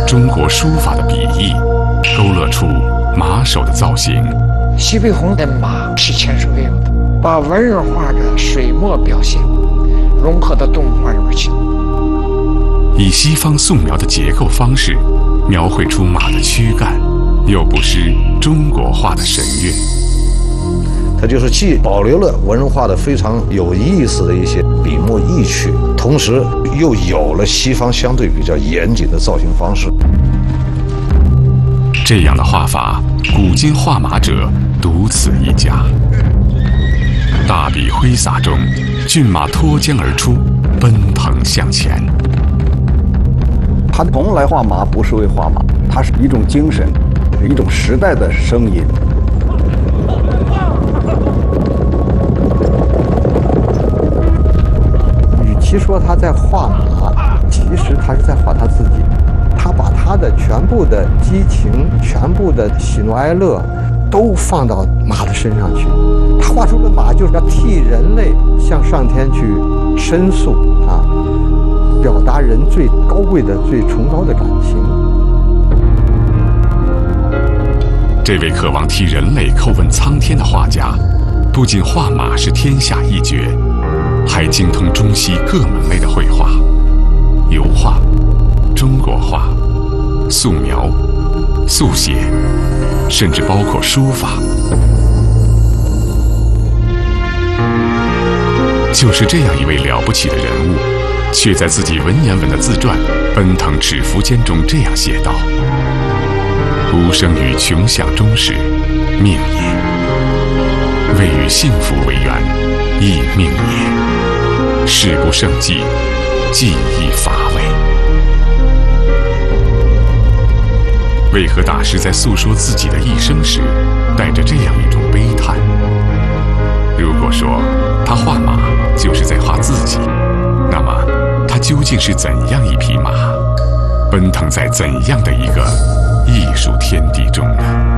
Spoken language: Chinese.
中国书法的笔意，勾勒出马首的造型。 西北红的马是前所未有的，把文人画的水墨表现融合到动画里面去。 以西方素描的结构方式，描绘出马的躯干，又不失中国画的神韵。 它就是既保留了文人画的非常有意思的一些笔墨意趣，同时又有了西方相对比较严谨的造型方式。 这样的画法，古今画马者独此一家。大笔挥洒中，骏马脱缰而出，奔腾向前。 他从来画马不是为画马，它是一种精神，一种时代的声音。与其说他在画马，其实他是在画他自己。他把他的全部的激情、全部的喜怒哀乐，都放到马的身上去。他画出的马就是要替人类向上天去申诉啊，表达人最高贵的、最崇高的感情。 这位渴望替人类叩问苍天的画家，不仅画马是天下一绝，还精通中西各门类的绘画，油画、中国画、素描、速写，甚至包括书法。就是这样一位了不起的人物，却在自己文言文的自传《奔腾尺幅间》中这样写道：吾生于穷巷中时，命也；未与幸福为缘，亦命也。事不胜计，计亦乏味。为何大师在诉说自己的一生时，带着这样一种悲叹？如果说他画马就是在画自己，那么他究竟是怎样一匹马，奔腾在怎样的一个艺术天地中呢？